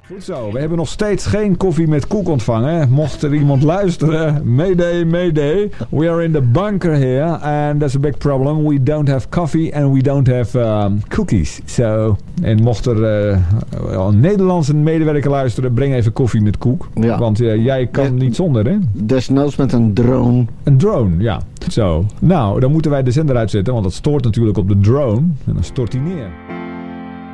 Goed zo, we hebben nog steeds geen koffie met koek ontvangen. Mocht er iemand luisteren, mayday, mayday. We are in the bunker here and that's a big problem. We don't have coffee and we don't have cookies. So, en mocht er een Nederlandse medewerker luisteren, breng even koffie met koek. Ja. Want jij kan niet zonder, hè? Desnoods met een drone. Een drone, ja. Zo. Nou, dan moeten wij de zender uitzetten, want dat stoort natuurlijk op de drone. En dan stort hij neer.